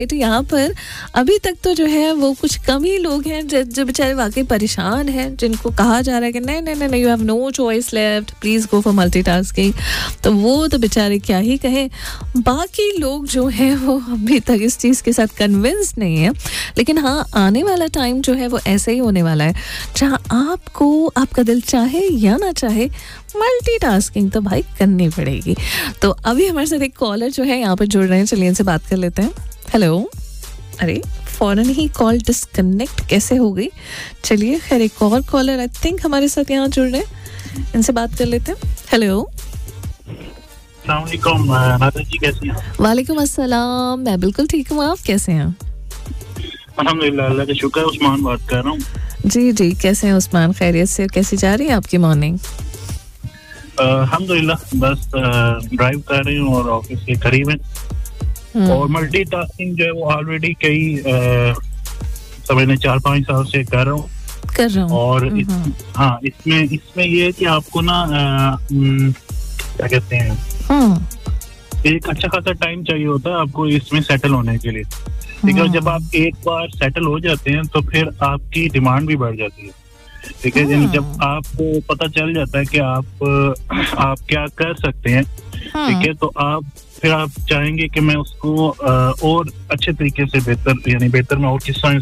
तो यहाँ पर अभी तक तो जो है वो कुछ कम ही लोग हैं जो बेचारे वाकई परेशान हैं, जिनको कहा जा रहा है कि नहीं नहीं नहीं, you have no choice left, please go for multitasking. तो वो तो बेचारे क्या ही कहें। बाकी लोग जो हैं वो अभी तक इस चीज़ के साथ कन्विंस नहीं है। लेकिन हाँ, आने वाला टाइम जो है वो ऐसे ही होने वाला है जहाँ आपको आपका दिल चाहे या ना चाहे मल्टीटास्किंग तो भाई करनी पड़ेगी। तो अभी हमारे साथ एक कॉलर जो है यहाँ पर जुड़ रहे हैं, चलिए इनसे बात कर लेते हैं। हेलो। अरे फौरन ही कॉल डिस्कनेक्ट कैसे हो गई। चलिए खैर एक और कॉलर आई थिंक हमारे साथ यहाँ जुड़ रहे हैं, इनसे बात कर लेते हैं। हेलो। जी कैसी हैं? वालेकुम अस्सलाम, मैं बिल्कुल ठीक हूँ, आप कैसे हैं? अल्हम्दुलिल्लाह, अल्लाह का शुक्र है। उस्मान बात कर रहा हूँ। जी जी, कैसे हैं उस्मान? खैरियत से? कैसी जा रही है आपकी मॉर्निंग? अल्हम्दुलिल्लाह, बस ड्राइव कर रही हूँ और ऑफिस के करीब है। और मल्टीटास्किंग जो है वो ऑलरेडी कई समझने 4-5 साल से कर रहा हूँ। और इसमें ये है कि आपको ना क्या कहते हैं, एक अच्छा खासा टाइम चाहिए होता है आपको इसमें सेटल होने के लिए। ठीक है, जब आप एक बार सेटल हो जाते हैं तो फिर आपकी डिमांड भी बढ़ जाती है। ठीक है, जब आपको पता चल जाता है कि आप क्या कर सकते हैं, ठीक है, तो आप चाहेंगे कि मैं उसको और अच्छे तरीके से बेहतर में और किस